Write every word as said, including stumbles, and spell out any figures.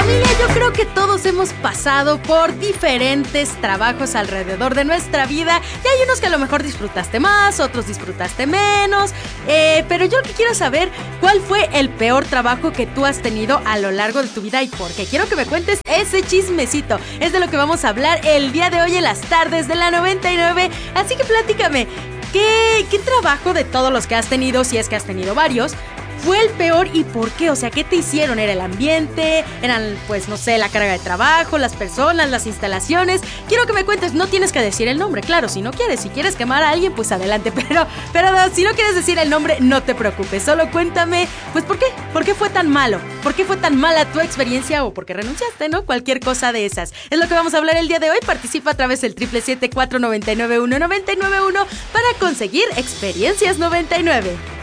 Yo creo que todos hemos pasado por diferentes trabajos alrededor de nuestra vida y hay unos que a lo mejor disfrutaste más, otros disfrutaste menos, eh, pero yo lo que quiero saber, ¿cuál fue el peor trabajo que tú has tenido a lo largo de tu vida y por qué? Quiero que me cuentes ese chismecito, es de lo que vamos a hablar el día de hoy en las tardes de la noventa y nueve, así que platícame, ¿qué, qué trabajo de todos los que has tenido, si es que has tenido varios, fue el peor y por qué? O sea, ¿qué te hicieron? ¿Era el ambiente? ¿Eran, pues, no sé, la carga de trabajo, las personas, las instalaciones? Quiero que me cuentes, no tienes que decir el nombre, claro, si no quieres, si quieres quemar a alguien, pues adelante, pero, pero no, si no quieres decir el nombre, no te preocupes, solo cuéntame, pues, ¿por qué? ¿Por qué fue tan malo? ¿Por qué fue tan mala tu experiencia o por qué renunciaste, no? Cualquier cosa de esas. Es lo que vamos a hablar el día de hoy, participa a través del siete siete siete, cuatro nueve nueve, uno nueve nueve uno para conseguir experiencias noventa y nueve.